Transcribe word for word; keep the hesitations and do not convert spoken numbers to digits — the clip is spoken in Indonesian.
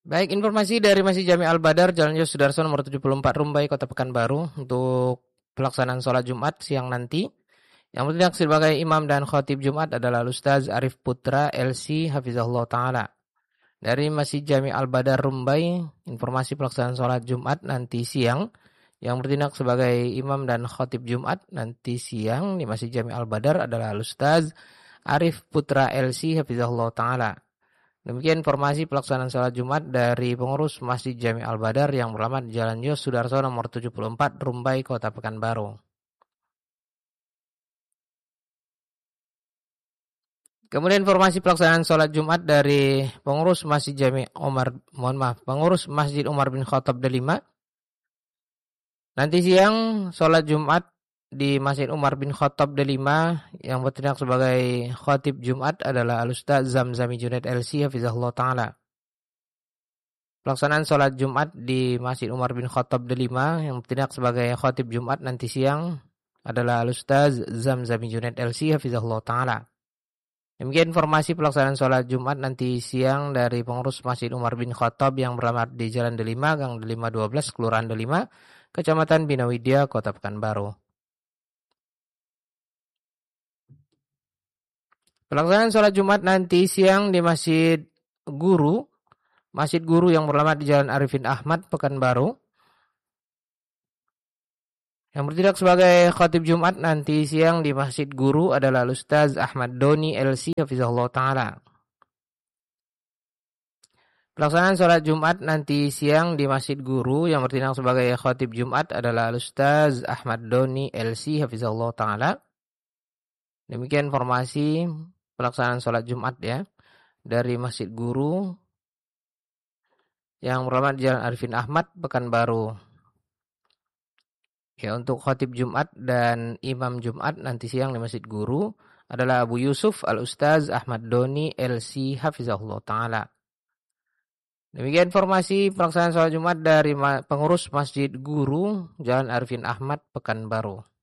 Baik, informasi dari Masjid Jami Al-Badar, Jalan Yos Sudarso nomor tujuh puluh empat Rumbai, Kota Pekanbaru untuk pelaksanaan sholat Jumat siang nanti. Yang bertindak sebagai imam dan khatib Jumat adalah Ustaz Arif Putra L C Hafizahullah Ta'ala. Dari Masjid Jami Al-Badar Rumbai, informasi pelaksanaan sholat Jumat nanti siang. Yang bertindak sebagai imam dan khatib Jumat nanti siang di Masjid Jami Al-Badar adalah Ustaz Arif Putra L C Hafizahullah Ta'ala. Demikian informasi pelaksanaan sholat Jumat dari pengurus Masjid Jami Al-Badar yang beralamat di Jalan Yos Sudarso nomor tujuh puluh empat Rumbai, Kota Pekanbaru. Kemudian informasi pelaksanaan sholat Jumat dari pengurus Masjid Jami Umar, mohon maaf, pengurus Masjid Umar bin Khattab Delima. Nanti siang sholat Jumat di Masjid Umar bin Khattab Delima yang bertindak sebagai khatib Jumat adalah Al-Ustaz Zamzami Junaid L C Hafizahullah Ta'ala. Pelaksanaan sholat Jumat di Masjid Umar bin Khattab Delima yang bertindak sebagai khatib Jumat nanti siang adalah Al-Ustaz Zamzami Junaid L C Hafizahullah Ta'ala. Demikian informasi pelaksanaan sholat Jumat nanti siang dari pengurus Masjid Umar bin Khattab yang beralamat di Jalan Delima, Gang Delima dua belas, Kelurahan Delima, Kecamatan Bina Widya, Kota Pekanbaru. Pelaksanaan sholat Jumat nanti siang di Masjid Guru, Masjid Guru yang beralamat di Jalan Arifin Ahmad, Pekanbaru. Yang bertindak sebagai khatib Jumat nanti siang di Masjid Guru adalah Ustaz Ahmad Doni L C Hafizahullah Ta'ala. Pelaksanaan sholat Jumat nanti siang di Masjid Guru yang bertindak sebagai khatib Jumat adalah Ustaz Ahmad Doni L C Hafizahullah Ta'ala. Demikian informasi pelaksanaan sholat Jumat ya dari Masjid Guru yang beralamat di Jalan Arifin Ahmad, Pekanbaru. Ya, untuk khatib Jumat dan imam Jumat nanti siang di Masjid Guru adalah Abu Yusuf Al-Ustaz Ahmad Doni L C Hafizahullah Ta'ala. Demikian informasi pelaksanaan sholat Jumat dari pengurus Masjid Guru Jalan Arifin Ahmad, Pekanbaru.